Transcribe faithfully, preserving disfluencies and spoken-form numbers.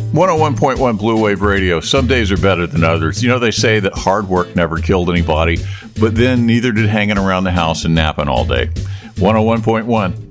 one oh one point one Blue Wave Radio. Some days are better than others. You know, they say that hard work never killed anybody, but then neither did hanging around the house and napping all day. one oh one point one